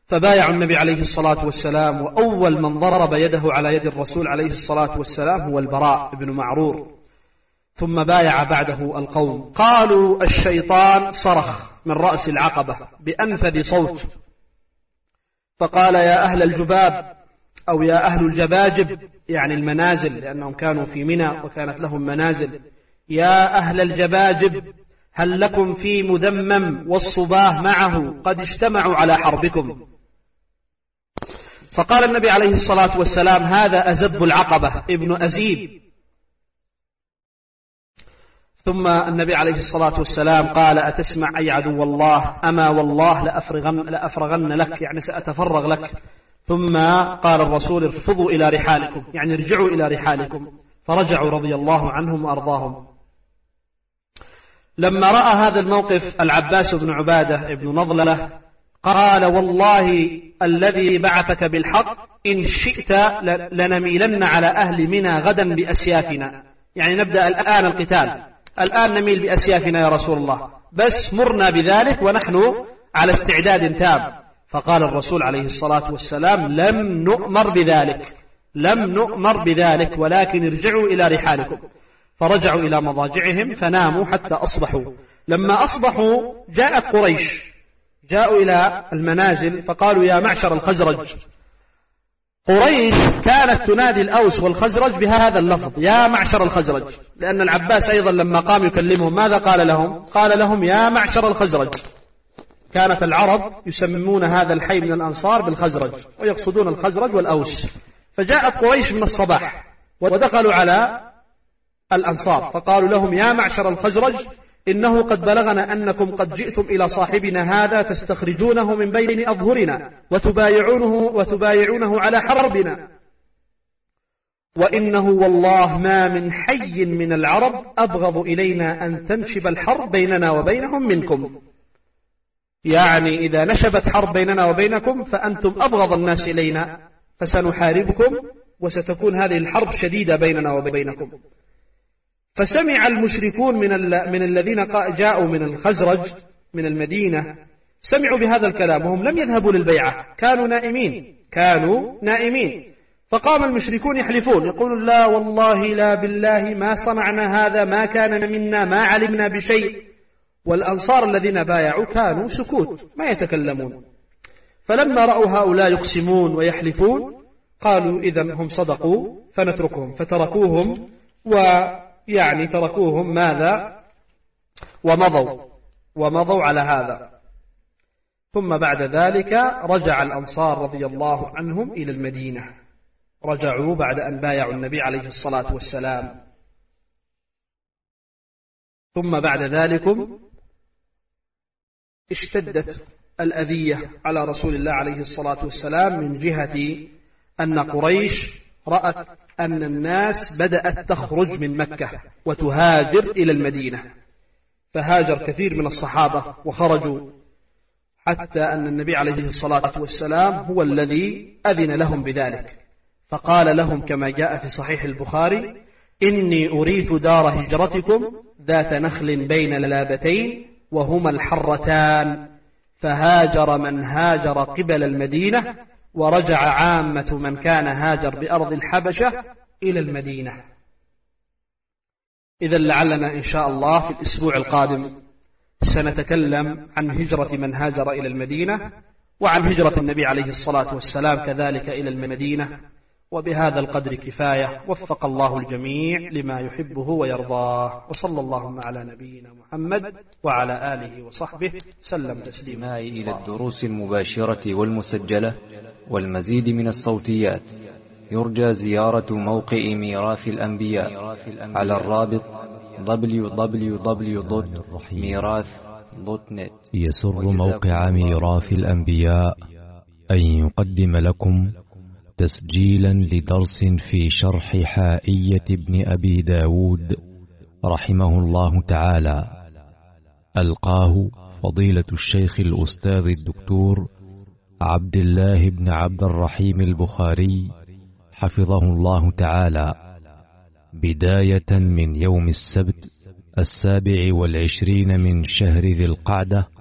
فبايع النبي عليه الصلاة والسلام، وأول من ضرب يده على يد الرسول عليه الصلاة والسلام هو البراء بن معرور، ثم بايع بعده القوم. قالوا الشيطان صرخ من رأس العقبة بأنفذ صوت فقال: يا أهل الجباب، أو يا أهل الجباجب، يعني المنازل، لأنهم كانوا في منى وكانت لهم منازل. يا أهل الجباجب، هل لكم في مدمم والصباه معه قد اجتمعوا على حربكم؟ فقال النبي عليه الصلاة والسلام: هذا أزب العقبة ابن أزيب. ثم النبي عليه الصلاة والسلام قال: أتسمع أي عدو الله؟ أما والله لأفرغن لك، يعني سأتفرغ لك. ثم قال الرسول: ارفضوا إلى رحالكم، يعني ارجعوا إلى رحالكم. فرجعوا رضي الله عنهم وأرضاهم. لما رأى هذا الموقف العباس بن عبادة بن نضلة قال: والله الذي بعثك بالحق إن شئت لنميلن على أهل منى غدا بأسيافنا، يعني نبدأ الآن القتال، الآن نميل بأسيافنا يا رسول الله، بس مرنا بذلك ونحن على استعداد تام. فقال الرسول عليه الصلاة والسلام: لم نؤمر بذلك، ولكن ارجعوا إلى رحالكم. فرجعوا إلى مضاجعهم فناموا حتى أصبحوا. لما أصبحوا جاءت قريش، جاءوا إلى المنازل فقالوا: يا معشر الخزرج. قريش كانت تنادي الأوس والخزرج بهذا اللفظ: يا معشر الخزرج، لأن العباس أيضا لما قام يكلمهم ماذا قال لهم؟ قال لهم: يا معشر الخزرج. كانت العرب يسمون هذا الحي من الأنصار بالخزرج، ويقصدون الخزرج والأوس. فجاءت قريش من الصباح ودخلوا على الأنصار فقالوا لهم: يا معشر الخزرج، إنه قد بلغنا أنكم قد جئتم إلى صاحبنا هذا تستخرجونه من بين أظهرنا وتبايعونه على حربنا، وإنه والله ما من حي من العرب أبغض إلينا أن تنشب الحرب بيننا وبينهم منكم. يعني إذا نشبت حرب بيننا وبينكم فأنتم أبغض الناس إلينا، فسنحاربكم وستكون هذه الحرب شديدة بيننا وبينكم. فسمع المشركون من الذين جاءوا من الخزرج من المدينة، سمعوا بهذا الكلام وهم لم يذهبوا للبيعة، كانوا نائمين. فقام المشركون يحلفون يقولون: لا والله لا بالله ما صنعنا هذا، ما كان منا، ما علمنا بشيء. والأنصار الذين بايعوا كانوا سكوت ما يتكلمون. فلما رأوا هؤلاء يقسمون ويحلفون قالوا: إذن هم صدقوا فنتركهم. فتركوهم، ويعني تركوهم ماذا؟ ومضوا على هذا. ثم بعد ذلك رجع الأنصار رضي الله عنهم إلى المدينة، رجعوا بعد أن بايعوا النبي عليه الصلاة والسلام. ثم بعد ذلك اشتدت الأذية على رسول الله عليه الصلاة والسلام من جهة أن قريش رأت أن الناس بدأت تخرج من مكة وتهاجر إلى المدينة، فهاجر كثير من الصحابة وخرجوا، حتى أن النبي عليه الصلاة والسلام هو الذي أذن لهم بذلك. فقال لهم كما جاء في صحيح البخاري: إني أريت دار هجرتكم ذات نخل بين لابتين وهما الحرتان. فهاجر من هاجر قبل المدينة، ورجع عامة من كان هاجر بأرض الحبشة إلى المدينة. إذا لعلنا إن شاء الله في الأسبوع القادم سنتكلم عن هجرة من هاجر إلى المدينة، وعن هجرة النبي عليه الصلاة والسلام كذلك إلى المدينة. وبهذا القدر كفاية، وفق الله الجميع لما يحبه ويرضاه، وصلى اللهم على نبينا محمد وعلى آله وصحبه سلم تسليما. إلى الدروس المباشرة والمسجلة والمزيد من الصوتيات يرجى زيارة موقع ميراث الأنبياء على الرابط www.mirath.net. يسر موقع ميراث الأنبياء أن يقدم لكم تسجيلا لدرس في شرح حائية ابن أبي داود رحمه الله تعالى، ألقاه فضيلة الشيخ الأستاذ الدكتور عبد الله بن عبد الرحيم البخاري حفظه الله تعالى، بداية من يوم السبت 27 من شهر ذي القعدة